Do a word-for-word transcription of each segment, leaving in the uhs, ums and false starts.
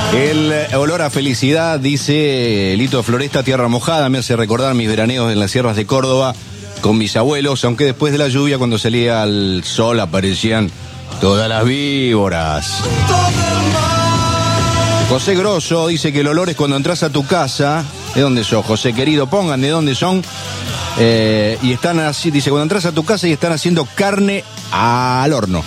El olor a felicidad, dice Lito Floresta, tierra mojada, me hace recordar mis veraneos en las sierras de Córdoba con mis abuelos, aunque después de la lluvia, cuando salía el sol, aparecían todas las víboras. José Grosso dice que el olor es cuando entras a tu casa. ¿De dónde sos, José querido? Pongan de dónde son. Eh, y están así, dice, cuando entras a tu casa y están haciendo carne al horno.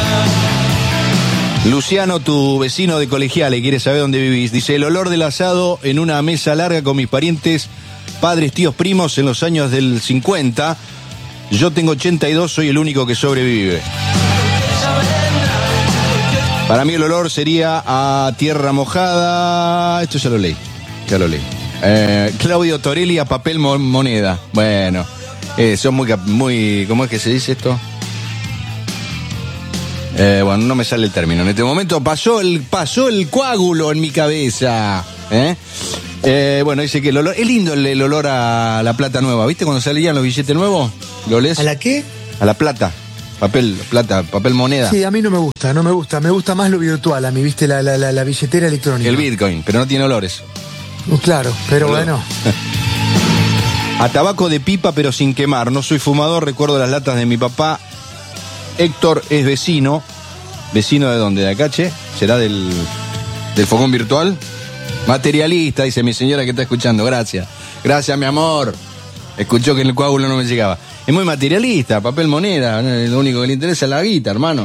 Luciano, tu vecino de Colegiales, quiere saber dónde vivís. Dice, el olor del asado en una mesa larga con mis parientes, padres, tíos, primos en los años del cincuenta. Yo tengo ochenta y dos, soy el único que sobrevive. Para mí el olor sería a tierra mojada. Esto ya lo leí, ya lo leí. Eh, Claudio Torelli a papel mo- moneda. Bueno, eh, son muy, muy... ¿Cómo es que se dice esto? Eh, bueno, no me sale el término. En este momento pasó el, pasó el coágulo en mi cabeza. ¿Eh? Eh, bueno, dice que el olor... Es lindo el, el olor a la plata nueva. ¿Viste cuando salían los billetes nuevos? ¿Lo lees? ¿A la qué? A la plata. Papel, plata, papel moneda. Sí, a mí no me gusta, no me gusta. Me gusta más lo virtual, a mí, ¿viste? La, la, la, la billetera electrónica. El Bitcoin, pero no tiene olores. Claro, pero bueno. A tabaco de pipa, pero sin quemar. No soy fumador, recuerdo las latas de mi papá. Héctor es vecino. ¿Vecino de dónde? ¿De acá, che? ¿Será del, del fogón virtual? Materialista, dice mi señora que está escuchando. Gracias. Gracias, mi amor. Escuchó que el coágulo no me llegaba. Es muy materialista, papel moneda. Lo único que le interesa es la guita, hermano.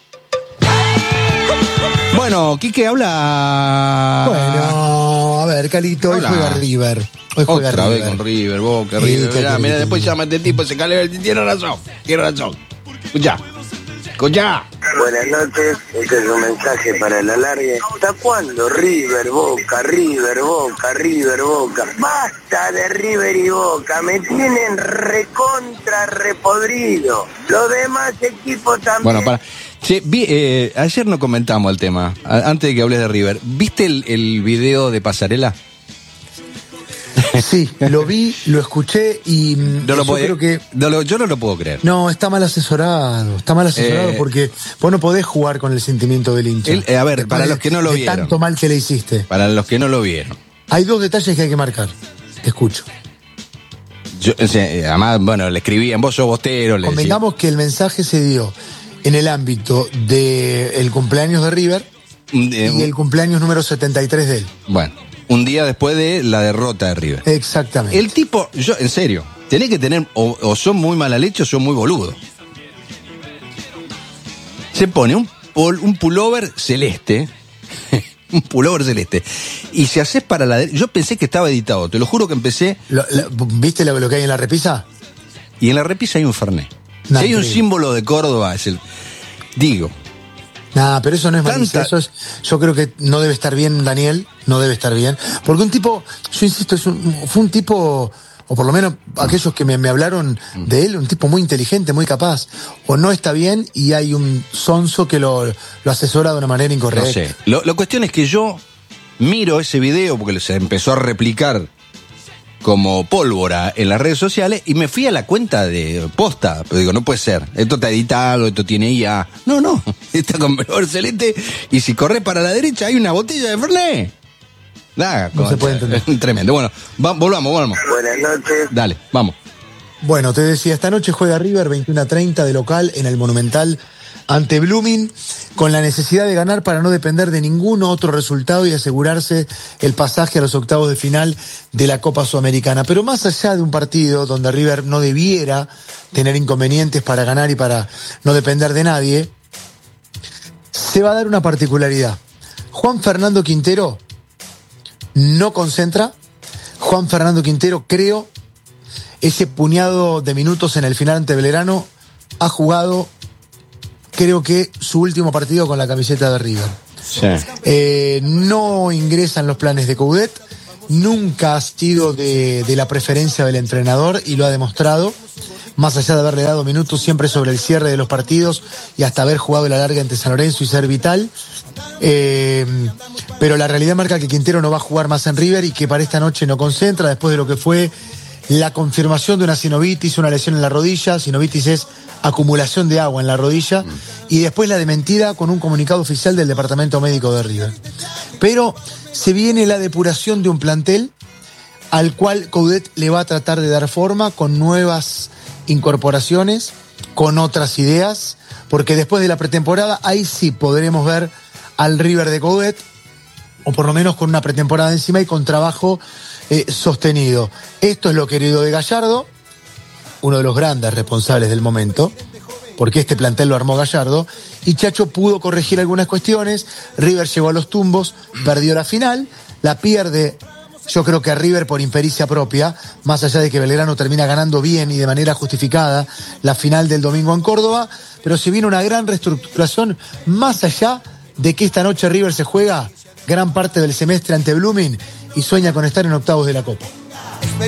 Bueno, Quique, habla. Bueno, a ver, Calito, hoy Hola. juega River. Hoy juega Otra River. vez con River, Boca, Sí, River. qué Mirá, mirá, querido. después llama este tipo, se calea, tiene razón, tiene razón. Escuchá, escuchá. Buenas noches, este es un mensaje para el alargue. ¿Hasta cuándo River, Boca, River, Boca, River, Boca? Basta de River y Boca, me tienen recontra repodrido. Los demás equipos también. Bueno, para. Che, vi, eh, ayer no comentamos el tema, a- antes de que hables de River. ¿Viste el, el video de Pasarela? Sí, lo vi, lo escuché y mm, No lo yo podía- creo que... no lo- yo no lo puedo creer. No, está mal asesorado, está mal asesorado Eh, porque vos no podés jugar con el sentimiento del hincha. Él, eh, a ver, Después para de- los que no lo de vieron. tanto mal que le hiciste. Para los que no lo vieron. Hay dos detalles que hay que marcar. Te escucho. Yo, o sea, eh, además, bueno, le escribían, vos sos bostero, le decía. Convengamos que el mensaje se dio en el ámbito del cumpleaños de River Un- eh, y el cumpleaños número setenta y tres de él. Bueno, un día después de la derrota de River. Exactamente. El tipo, yo, en serio, tenés que tener, o, o son muy mala leche o son muy boludos. Se pone un, pol- un pullover celeste, un pullover celeste, y se haces para la derecha. Yo pensé que estaba editado, te lo juro que empecé, Lo- lo- ¿Viste lo, lo que hay en la repisa? y en la repisa hay un Fernet. Si No, hay un increíble. símbolo de Córdoba, es el. Digo, Nah, pero eso no es malicia, Tanta- eso es, yo creo que no debe estar bien, Daniel, no debe estar bien. Porque un tipo, yo insisto, es un, fue un tipo, o por lo menos aquellos que me, me hablaron de él, un tipo muy inteligente, muy capaz. O no está bien y hay un sonso que lo, lo asesora de una manera incorrecta. no sé. Lo, la cuestión es que yo miro ese video, porque se empezó a replicar como pólvora en las redes sociales, y me fui a la cuenta de posta. Pero digo, no puede ser, esto está editado, esto tiene I A. No, no, está con color celeste, y si corres para la derecha hay una botella de Fernet. Nada, No se puede entender. Tremendo. Bueno, va- volvamos, volvamos. Buenas noches. Dale, vamos. Bueno, te decía, esta noche juega River veintiuno a treinta de local en el Monumental ante Blooming, con la necesidad de ganar para no depender de ningún otro resultado y asegurarse el pasaje a los octavos de final de la Copa Sudamericana. Pero más allá de un partido donde River no debiera tener inconvenientes para ganar y para no depender de nadie, se va a dar una particularidad. Juan Fernando Quintero no concentra. Juan Fernando Quintero, creo, ese puñado de minutos en el final ante Belgrano, ha jugado, creo que, su último partido con la camiseta de River. Sí. Eh, no ingresa en los planes de Coudet, nunca ha sido de, de la preferencia del entrenador y lo ha demostrado, más allá de haberle dado minutos siempre sobre el cierre de los partidos y hasta haber jugado la larga ante San Lorenzo y ser vital. Eh, pero la realidad marca que Quintero no va a jugar más en River y que para esta noche no concentra después de lo que fue la confirmación de una sinovitis, una lesión en la rodilla. Sinovitis es acumulación de agua en la rodilla, y después la desmentida con un comunicado oficial del Departamento Médico de River. Pero se viene la depuración de un plantel al cual Coudet le va a tratar de dar forma con nuevas incorporaciones, con otras ideas, porque después de la pretemporada ahí sí podremos ver al River de Coudet, o por lo menos con una pretemporada encima y con trabajo eh, sostenido. Esto es lo querido de Gallardo, uno de los grandes responsables del momento, porque este plantel lo armó Gallardo, y Chacho pudo corregir algunas cuestiones. River llegó a los tumbos, perdió la final, la pierde, yo creo que a River por impericia propia, más allá de que Belgrano termina ganando bien y de manera justificada la final del domingo en Córdoba, pero si viene una gran reestructuración, más allá de que esta noche River se juega gran parte del semestre ante Blooming y sueña con estar en octavos de la Copa.